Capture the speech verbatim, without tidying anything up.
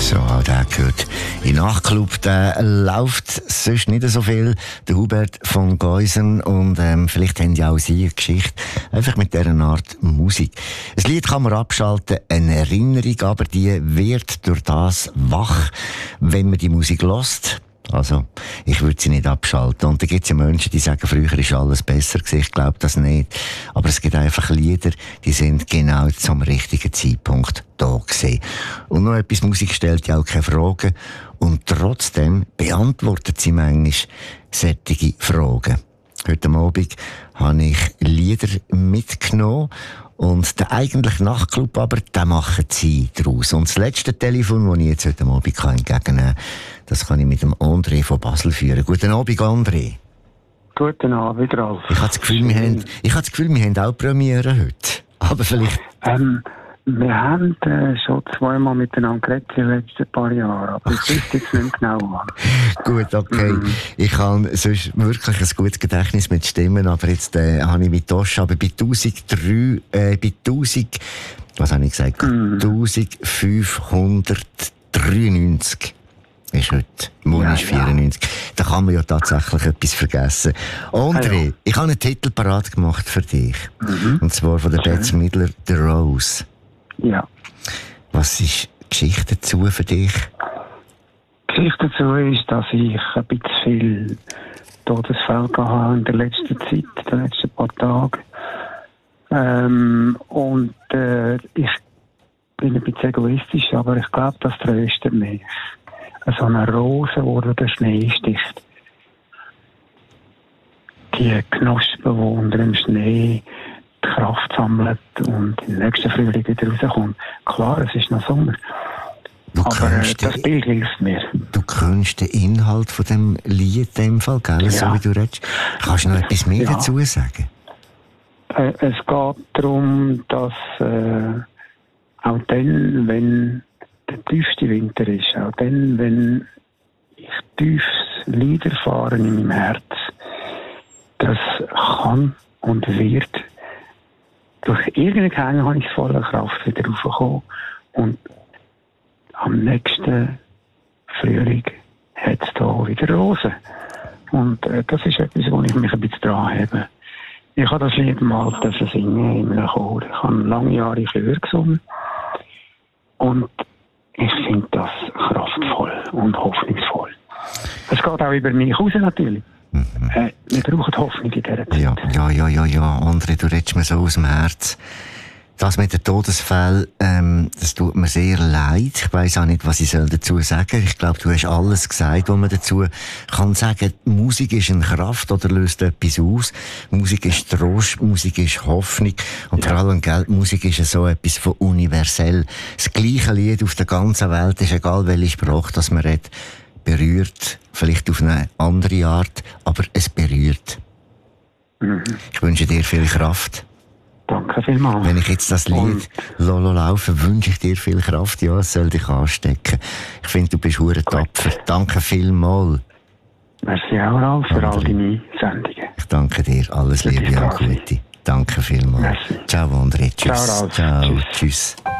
So, auch der gehört in Nachtclub. Der läuft sonst nicht so viel. Der Hubert von Geusen. Und ähm, vielleicht haben ja auch Sie eine Geschichte. Einfach mit dieser Art Musik. Ein Lied kann man abschalten, eine Erinnerung, aber die wird durch das wach, wenn man die Musik hört. Also, ich würde sie nicht abschalten. Und da gibt es ja Menschen, die sagen, früher ist alles besser gewesen. Ich glaube das nicht. Aber es gibt einfach Lieder, die sind genau zum richtigen Zeitpunkt da gewesen. Und noch etwas, Musik stellt ja auch keine Fragen. Und trotzdem beantwortet sie manchmal solche Fragen. Heute Abend habe ich Lieder mitgenommen. Und der eigentliche Nachtclub aber, den machen sie draus. Und das letzte Telefon, das ich jetzt heute Abend entgegennehmen kann, das kann ich mit dem André von Basel führen. Guten Abend, André. Guten Abend, Ralf. Ich habe das Gefühl, wir haben, ich habe das Gefühl, wir haben auch Premiere heute. Aber vielleicht... Ähm, wir haben äh, schon zweimal miteinander geredet in den letzten paar Jahren, aber ich weiß jetzt nicht genau wann. Gut, okay. Mhm. Ich habe sonst wirklich ein gutes Gedächtnis mit Stimmen, aber jetzt äh, habe ich mit Tosch, aber bei tausenddrei, äh, bei tausend, was habe ich gesagt? Mhm. eintausendfünfhundertdreiundneunzig ist heute. Morgen ja, ist vierundneunzig. Ja. Da kann man ja tatsächlich etwas vergessen. André, ja. Ich habe einen Titel parat gemacht für dich. Mhm. Und zwar von der Bette Midler, «The Rose». Ja. Was ist die Geschichte dazu für dich? Die Geschichte dazu ist, dass ich ein bisschen viel Todesfälle hatte in der letzten Zeit, in den letzten paar Tagen. Ähm, und äh, ich bin ein bisschen egoistisch, aber ich glaube, das tröstet mich. So eine Rose, wo durch den Schnee sticht. Die Knospen, die unter dem Schnee die Kraft sammelt und im nächsten Frühling wieder rauskommt. Klar, es ist noch Sommer. Du aber äh, das Bild hilft mir. Du kennst den Inhalt von dem Lied in dem Fall, gell? Ja. So wie du redest. Kannst du noch etwas mehr ja. dazu sagen? Äh, es geht darum, dass äh, auch dann, wenn der tiefste Winter ist, auch dann, wenn ich tiefes Leid erfahre in meinem Herz, das kann und wird durch irgendeinen Gang habe ich voller Kraft wieder raufgekommen und am nächsten Frühling hat es da wieder Rosen. Und äh, das ist etwas, wo ich mich ein bisschen dran habe. Ich habe das Lied mal singen in einem Chor. Ich habe lange Jahre Chör gesungen und ich finde das kraftvoll und hoffnungsvoll. Es geht auch über mich raus natürlich. Mhm. Äh, wir brauchen Hoffnung in dieser Zeit. Ja, ja, ja, ja, ja. André, du redest mir so aus dem Herz. Das mit den Todesfällen, ähm, das tut mir sehr leid. Ich weiss auch nicht, was ich dazu sagen soll. Ich glaube, du hast alles gesagt, was man dazu kann sagen. Musik ist eine Kraft oder löst etwas aus. Musik ist Trost, Musik ist Hoffnung. Und ja. vor allem, gell, Musik ist so etwas von universell. Das gleiche Lied auf der ganzen Welt ist, egal welche Sprache das man redet, berührt. Vielleicht auf eine andere Art, aber es berührt. Mhm. Ich wünsche dir viel Kraft. Danke vielmals. Wenn ich jetzt das Lied Lolo laufe, wünsche ich dir viel Kraft. Ja, es soll dich anstecken. Ich finde, du bist hure tapfer. Danke vielmals. Merci auch, Ralf, für all deine Sendungen. Ich danke dir. Alles Liebe und Gute. Danke vielmals. Merci. Ciao, André. Tschüss. Ciao, Ralf. Ciao. Tschüss. Tschüss.